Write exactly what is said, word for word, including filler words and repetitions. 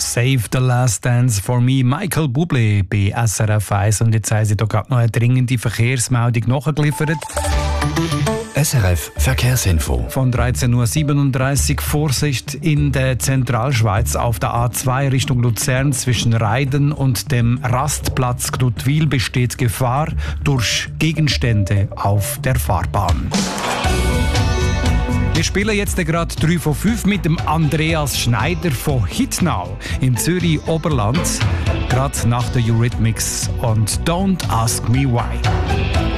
Save the Last Dance for Me, Michael Bublé bei S R F eins. Und jetzt haben sie da gerade noch eine dringende Verkehrsmeldung nachgeliefert. S R F Verkehrsinfo. Von dreizehn Uhr siebenunddreißig Vorsicht in der Zentralschweiz auf der A zwei Richtung Luzern zwischen Reiden und dem Rastplatz Knutwil besteht Gefahr durch Gegenstände auf der Fahrbahn. Wir spielen jetzt gerade drei von fünf mit dem Andreas Schneider von Hitnau im Zürich Oberland, gerade nach der Eurythmics und Don't Ask Me Why.